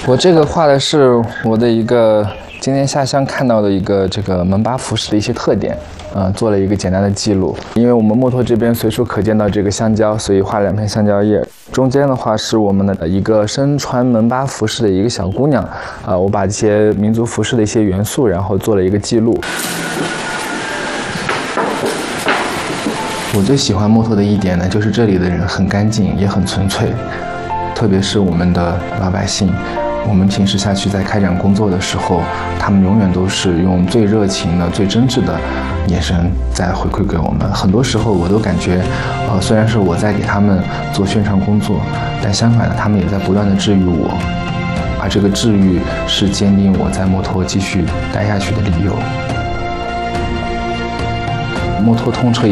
我这个画的是我的一个今天下乡看到的一个这个门巴服饰的一些特点，做了一个简单的记录。因为我们墨脱这边随处可见到这个香蕉，所以画了2片香蕉叶。中间的话是我们的一个身穿门巴服饰的一个小姑娘，我把这些民族服饰的一些元素，然后做了一个记录。我最喜欢墨脱的一点呢，就是这里的人很干净，也很纯粹，特别是我们的老百姓。我们平时下去在开展工作的时候，他们永远都是用最热情的、最真挚的眼神在回馈给我们。很多时候我都感觉，虽然是我在给他们做宣传工作，但相反的，他们也在不断的治愈我，而这个治愈是坚定我在墨脱继续待下去的理由。墨脱通车